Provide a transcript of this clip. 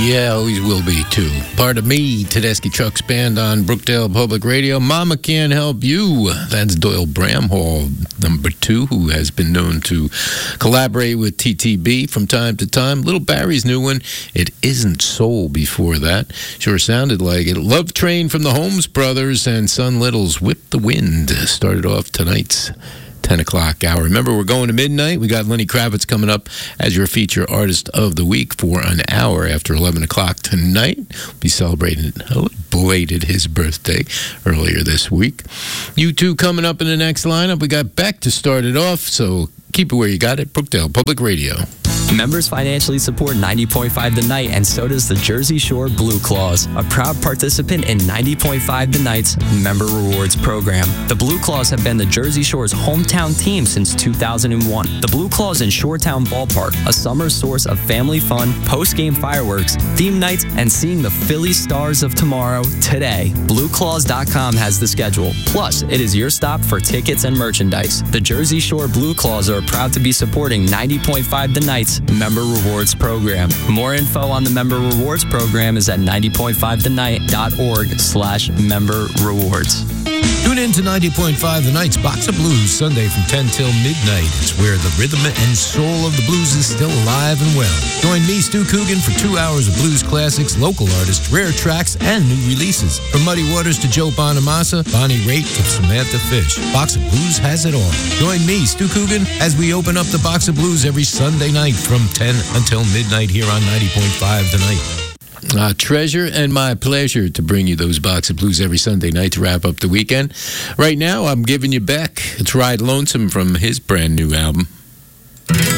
Yeah, always will be, too. Part of me, Tedeschi Trucks Band on Brookdale Public Radio. Mama Can't Help You. That's Doyle Bramhall, number 2, who has been known to collaborate with TTB from time to time. Little Barry's new one, It Isn't Soul, before that. Sure sounded like it. Love Train from the Holmes Brothers and Son Little's Whip the Wind started off tonight's 10 o'clock hour. Remember, we're going to midnight. We got Lenny Kravitz coming up as your feature artist of the week for an hour after 11 o'clock tonight. We'll be celebrating belated his birthday earlier this week. U2 coming up in the next lineup. We got Beck to start it off, so keep it where you got it. Brookdale Public Radio. Members financially support 90.5 The Night, and so does the Jersey Shore Blue Claws, a proud participant in 90.5 The Night's Member Rewards program. The Blue Claws have been the Jersey Shore's hometown team since 2001. The Blue Claws in Shoretown Ballpark, a summer source of family fun, post-game fireworks, theme nights, and seeing the Philly Stars of tomorrow today. BlueClaws.com has the schedule. Plus, it is your stop for tickets and merchandise. The Jersey Shore Blue Claws are proud to be supporting 90.5 The Night's Member Rewards program. More info on the Member Rewards program is at 90.5thennight.org/member rewards. Tune in to 90.5 The Night's Box of Blues, Sunday from 10 till midnight. It's where the rhythm and soul of the blues is still alive and well. Join me, Stu Coogan, for 2 hours of blues classics, local artists, rare tracks, and new releases. From Muddy Waters to Joe Bonamassa, Bonnie Raitt to Samantha Fish, Box of Blues has it all. Join me, Stu Coogan, as we open up the Box of Blues every Sunday night from 10 until midnight here on 90.5 The Night. Treasure and my pleasure to bring you those Box of Blues every Sunday night to wrap up the weekend. Right now, I'm giving you Beck. It's Ride Lonesome from his brand new album.